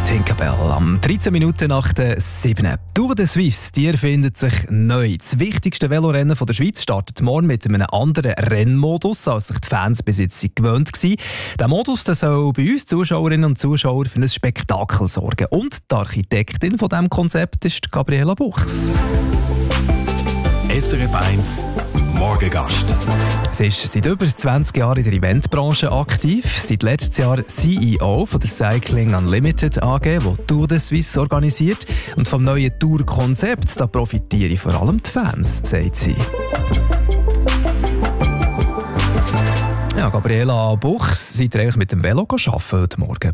Tinkerbell am 13 Minuten nach der 7. Tour de Suisse, die erfindet sich neu. Das wichtigste Velorennen der Schweiz startet morgen mit einem anderen Rennmodus, als sich die Fans bis jetzt gewöhnt waren. Dieser Modus soll bei uns Zuschauerinnen und Zuschauern für ein Spektakel sorgen. Und die Architektin von diesem Konzept ist Gabriela Buchs. SRF 1 Morgengast. Sie ist seit über 20 Jahren in der Eventbranche aktiv. Seit letztes Jahr CEO von der Cycling Unlimited AG, die Tour de Suisse organisiert. Und vom neuen Tour-Konzept da profitieren vor allem die Fans, sagt sie. Ja, Gabriela Buchs, seid ihr eigentlich mit dem Velo arbeiten heute Morgen?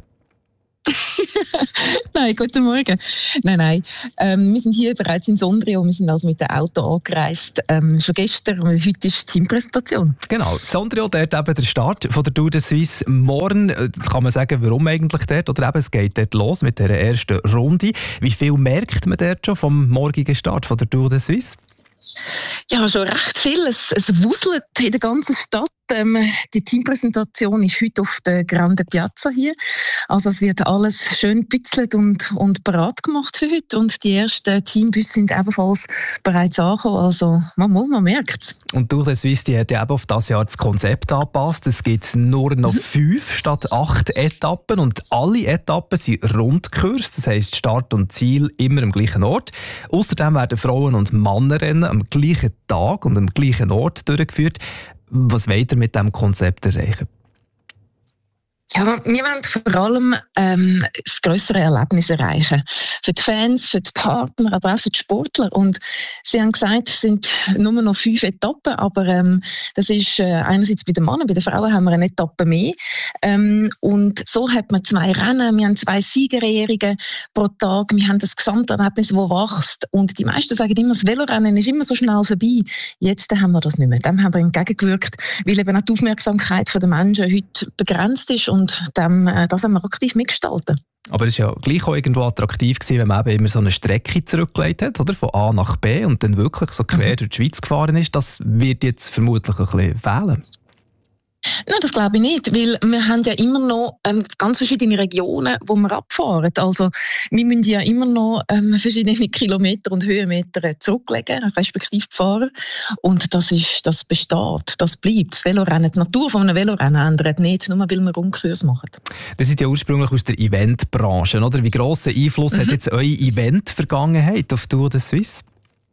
Nein, guten Morgen. Nein. Wir sind hier bereits in Sondrio. Wir sind also mit dem Auto angereist. Schon gestern und heute ist die Teampräsentation. Genau, Sondrio, dort eben der Start von der Tour de Suisse. Morgen kann man sagen, warum eigentlich dort? Oder eben, es geht dort los mit der ersten Runde. Wie viel merkt man dort schon vom morgigen Start von der Tour de Suisse? Ja, schon recht viel. Es wuselt in der ganzen Stadt. Die Teampräsentation ist heute auf der Grande Piazza hier. Also es wird alles schön gebützelt und bereit gemacht für heute. Und die ersten Teambusse sind ebenfalls bereits angekommen. Also man merkt es. Und Tour de Suisse die hat ja eben auf dieses Jahr das Konzept angepasst. Es gibt nur noch 5 statt 8 Etappen. Und alle Etappen sind Rundkurs. Das heisst, Start und Ziel immer am gleichen Ort. Außerdem werden Frauen- und Männerrennen am gleichen Tag und am gleichen Ort durchgeführt. Was wollt ihr mit diesem Konzept erreichen? Ja, wir wollen vor allem das grössere Erlebnis erreichen. Für die Fans, für die Partner, aber auch für die Sportler. Und sie haben gesagt, es sind nur noch 5 Etappen, aber das ist einerseits bei den Männern, bei den Frauen haben wir eine Etappe mehr. Und so hat man 2 Rennen, wir haben 2 Siegerehrungen pro Tag, wir haben das Gesamterlebnis, das wächst. Und die meisten sagen immer, das Velorennen ist immer so schnell vorbei. Jetzt haben wir das nicht mehr. Dem haben wir entgegengewirkt, weil eben auch die Aufmerksamkeit der Menschen heute begrenzt ist. Und das haben wir aktiv mitgestalten. Aber es war ja gleich auch irgendwo attraktiv gewesen, wenn man eben immer so eine Strecke zurückgelegt hat, oder? Von A nach B und dann wirklich so quer durch die Schweiz gefahren ist. Das wird jetzt vermutlich ein bisschen fehlen. Nein, das glaube ich nicht, weil wir haben ja immer noch ganz verschiedene Regionen, wo wir abfahren. Also wir müssen ja immer noch verschiedene Kilometer und Höhenmeter zurücklegen, respektive fahren. Und das besteht, das bleibt. Das Velorennen, die Natur von einem Velorennen ändert nicht, nur weil wir Rundkurs machen. Das sind ja ursprünglich aus der Eventbranche, oder? Wie grossen Einfluss hat jetzt eure Event-Vergangenheit auf Tour de Suisse?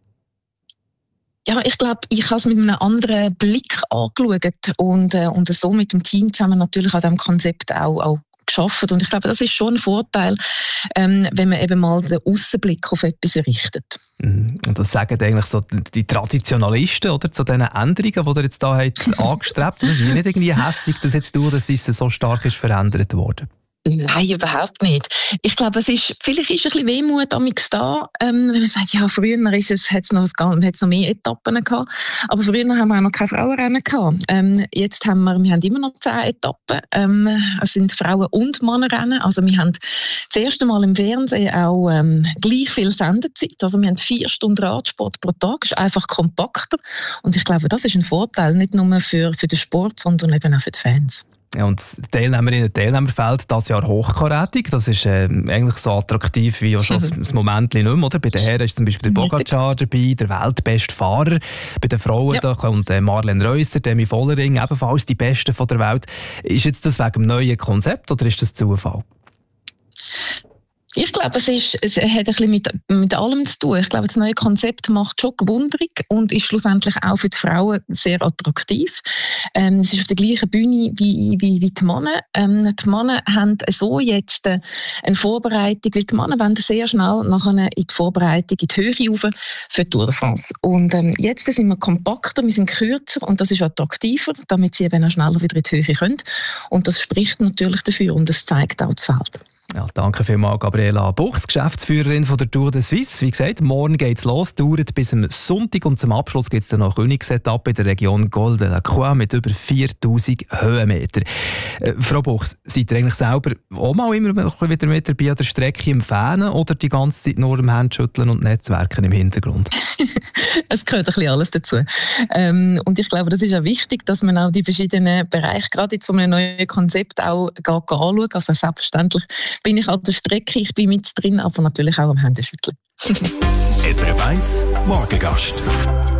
Ja, ich glaube, ich habe es mit einem anderen Blick angeschaut und so mit dem Team zusammen natürlich an diesem Konzept auch geschafft. Und ich glaube, das ist schon ein Vorteil, wenn man eben mal den Aussenblick auf etwas richtet. Und das sagen eigentlich so die Traditionalisten, oder, zu diesen Änderungen, die ihr jetzt da habt angestrebt. Das ist nicht irgendwie hässig, dass jetzt Tour de Suisse so stark ist verändert worden. Nein, überhaupt nicht. Ich glaube, vielleicht ist ein bisschen Wehmut amigs da, wenn man sagt, ja, früher hat es noch mehr Etappen gehabt, aber früher haben wir auch noch keine Frauenrennen gehabt. Jetzt haben wir haben immer noch 10 Etappen. Es sind Frauen- und Männerrennen. Also wir haben das erste Mal im Fernsehen auch gleich viel Sendezeit. Also wir haben 4 Stunden Radsport pro Tag. Das ist einfach kompakter. Und ich glaube, das ist ein Vorteil, nicht nur für den Sport, sondern eben auch für die Fans. Ja, und Teilnehmerinnen und Teilnehmerfeld dieses Jahr hochkarätig. Das ist eigentlich so attraktiv wie auch schon das Moment nicht mehr. Oder? Bei den Herren ist zum Beispiel der Pogacar dabei, der weltbeste Fahrer. Bei den Frauen da kommt Marlene Reusser, Demi Vollering, ebenfalls die Besten von der Welt. Ist jetzt das wegen dem neuen Konzept oder ist das Zufall? Ich glaube, es hat ein bisschen mit allem zu tun. Ich glaube, das neue Konzept macht schon gewundrig und ist schlussendlich auch für die Frauen sehr attraktiv. Es ist auf der gleichen Bühne wie die Männer. Die Männer haben so jetzt eine Vorbereitung, weil die Männer wollen sehr schnell nachher in die Vorbereitung in die Höhe rauf für die Tour de France. Und jetzt sind wir kompakter, wir sind kürzer und das ist attraktiver, damit sie eben auch schneller wieder in die Höhe können. Und das spricht natürlich dafür und das zeigt auch das Feld. Ja, danke vielmals, Gabriela Buchs, Geschäftsführerin von der Tour de Suisse. Wie gesagt, morgen geht's los, dauert bis am Sonntag und zum Abschluss gibt es dann noch eine Königsetappe in der Region Col de la Croix mit über 4000 Höhenmeter. Frau Buchs, seid ihr eigentlich selber auch mal immer wieder mit dabei an der Strecke im Fähnen oder die ganze Zeit nur am Handschütteln und Netzwerken im Hintergrund? Es gehört ein bisschen alles dazu. Und ich glaube, das ist auch wichtig, dass man auch die verschiedenen Bereiche, gerade jetzt von einem neuen Konzept, auch anschaut. Also selbstverständlich bin ich an der Strecke, ich bin mit drin, aber natürlich auch am Händeschütteln. SRF 1 Morgengast.